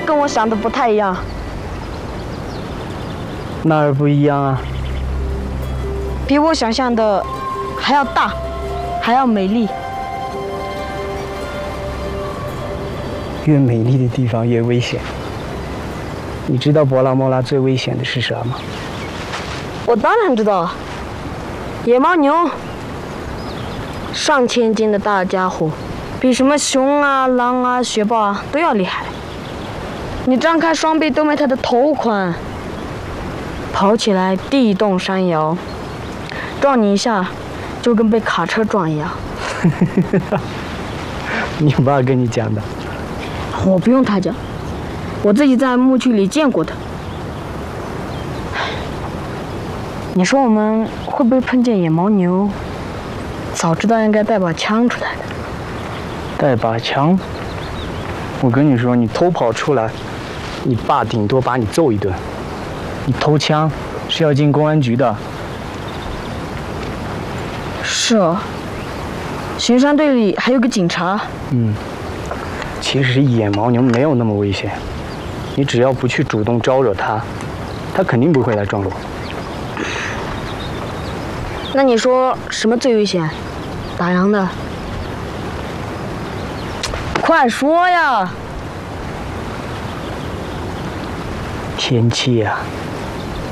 跟我想的不太一样。 哪儿不一样啊？ 比我想象的还要大，还要美丽。 越美丽的地方越危险。你知道博拉莫拉最危险的是啥吗？ 我当然知道，野牦牛，上千斤的大家伙，比什么熊啊、狼啊、雪豹啊都要厉害。你张开双臂都没它的头宽，跑起来地动山摇，撞你一下就跟被卡车撞一样。 你爸跟你讲的？ 我不用他讲，我自己在牧区里见过的。你说我们会不会碰见野牦牛？早知道应该带把枪出来的。 带把枪？我跟你说，你偷跑出来，你爸顶多把你揍一顿。你偷枪是要进公安局的。 是啊，巡山队里还有个警察。 其实野牦牛没有那么危险，你只要不去主动招惹它，它肯定不会来撞我。 那你说什么最危险？打烊的？快说呀！ 天气呀。